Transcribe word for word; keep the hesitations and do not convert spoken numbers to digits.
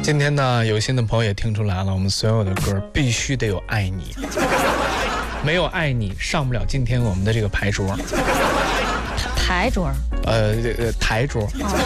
今天呢，有心的朋友也听出来了，我们所有的歌必须得有爱你，没有爱你上不了今天我们的这个牌桌。 台桌， 呃，呃台桌。